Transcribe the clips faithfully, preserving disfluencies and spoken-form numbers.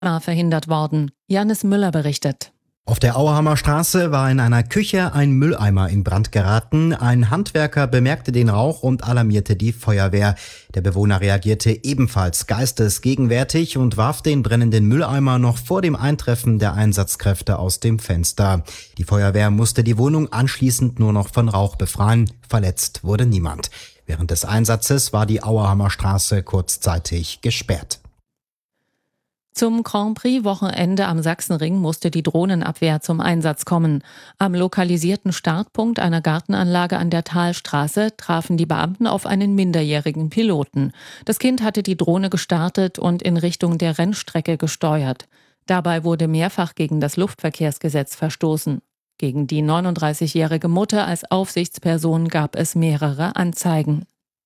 verhindert worden. Janis Müller berichtet. Auf der Auerhammer Straße war in einer Küche ein Mülleimer in Brand geraten. Ein Handwerker bemerkte den Rauch und alarmierte die Feuerwehr. Der Bewohner reagierte ebenfalls geistesgegenwärtig und warf den brennenden Mülleimer noch vor dem Eintreffen der Einsatzkräfte aus dem Fenster. Die Feuerwehr musste die Wohnung anschließend nur noch von Rauch befreien. Verletzt wurde niemand. Während des Einsatzes war die Auerhammer Straße kurzzeitig gesperrt. Zum Grand Prix-Wochenende am Sachsenring musste die Drohnenabwehr zum Einsatz kommen. Am lokalisierten Startpunkt einer Gartenanlage an der Talstraße trafen die Beamten auf einen minderjährigen Piloten. Das Kind hatte die Drohne gestartet und in Richtung der Rennstrecke gesteuert. Dabei wurde mehrfach gegen das Luftverkehrsgesetz verstoßen. Gegen die neununddreißigjährige Mutter als Aufsichtsperson gab es mehrere Anzeigen.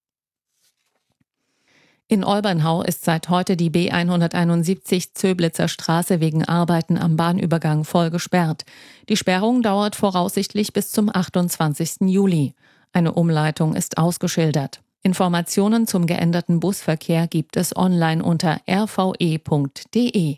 In Olbernhau ist seit heute die B hunderteinundsiebzig Zöblitzer Straße wegen Arbeiten am Bahnübergang voll gesperrt. Die Sperrung dauert voraussichtlich bis zum achtundzwanzigsten Juli. Eine Umleitung ist ausgeschildert. Informationen zum geänderten Busverkehr gibt es online unter r v e punkt d e.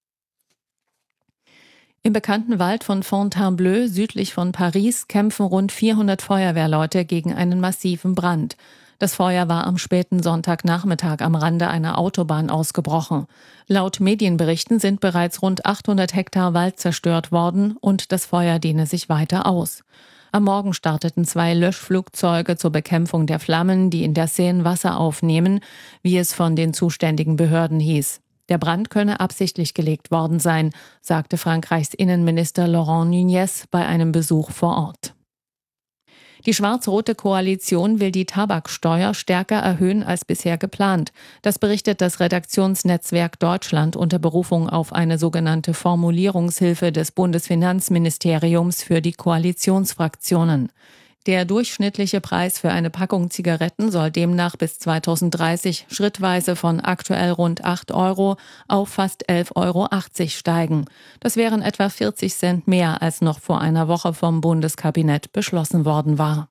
Im bekannten Wald von Fontainebleau südlich von Paris kämpfen rund vierhundert Feuerwehrleute gegen einen massiven Brand. Das Feuer war am späten Sonntagnachmittag am Rande einer Autobahn ausgebrochen. Laut Medienberichten sind bereits rund achthundert Hektar Wald zerstört worden und das Feuer dehne sich weiter aus. Am Morgen starteten zwei Löschflugzeuge zur Bekämpfung der Flammen, die in der Seine Wasser aufnehmen, wie es von den zuständigen Behörden hieß. Der Brand könne absichtlich gelegt worden sein, sagte Frankreichs Innenminister Laurent Nunez bei einem Besuch vor Ort. Die schwarz-rote Koalition will die Tabaksteuer stärker erhöhen als bisher geplant. Das berichtet das Redaktionsnetzwerk Deutschland unter Berufung auf eine sogenannte Formulierungshilfe des Bundesfinanzministeriums für die Koalitionsfraktionen. Der durchschnittliche Preis für eine Packung Zigaretten soll demnach bis zweitausenddreißig schrittweise von aktuell rund acht Euro auf fast elf Euro achtzig steigen. Das wären etwa vierzig Cent mehr, als noch vor einer Woche vom Bundeskabinett beschlossen worden war.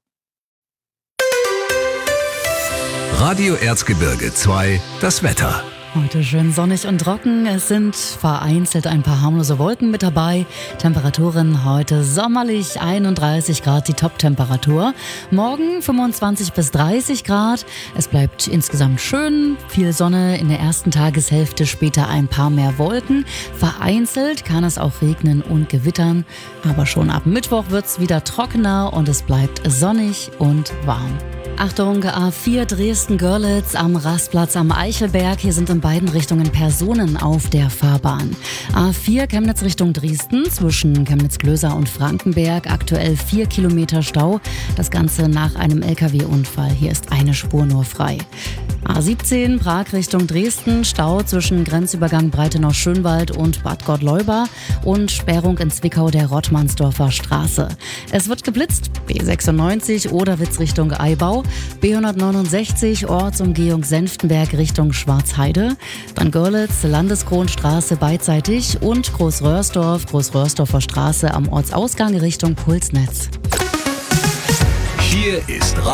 Radio Erzgebirge zwei, das Wetter. Heute schön sonnig und trocken. Es sind vereinzelt ein paar harmlose Wolken mit dabei. Temperaturen heute sommerlich, einunddreißig Grad die Top-Temperatur. Morgen fünfundzwanzig bis dreißig Grad. Es bleibt insgesamt schön. Viel Sonne in der ersten Tageshälfte, später ein paar mehr Wolken. Vereinzelt kann es auch regnen und gewittern. Aber schon ab Mittwoch wird es wieder trockener und es bleibt sonnig und warm. Achtung, A vier Dresden-Görlitz am Rastplatz am Eichelberg. Hier sind in beiden Richtungen Personen auf der Fahrbahn. A vier Chemnitz Richtung Dresden zwischen Chemnitz-Glöser und Frankenberg. Aktuell vier Kilometer Stau. Das Ganze nach einem L K W-Unfall. Hier ist eine Spur nur frei. A siebzehn Prag Richtung Dresden. Stau zwischen Grenzübergang Breitenau-Schönwald und Bad Gottleuba. Und Sperrung in Zwickau der Rottmannsdorfer Straße. Es wird geblitzt. B sechsundneunzig Oderwitz Richtung Eibau. B hundertneunundsechzig Ortsumgehung Senftenberg Richtung Schwarzheide, dann Görlitz, Landeskronstraße beidseitig und Großröhrsdorf, Großröhrsdorfer Straße am Ortsausgang Richtung Pulsnetz. Hier ist